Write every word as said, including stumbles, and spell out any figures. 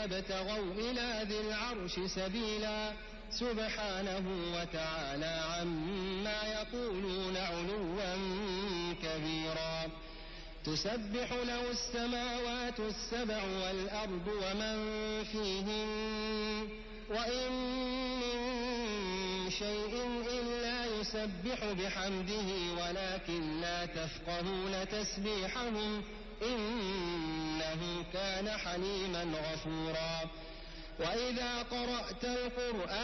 لابتغوا إلى ذي العرش سبيلا سبحانه وتعالى عما يقولون علوا كبيرا تسبح له السماوات السبع والأرض ومن فيهن وإن من شيء إلا يسبح بحمده ولكن لا تفقهون تسبيحهم إنه كان حليما غفورا وإذا قرأت القرآن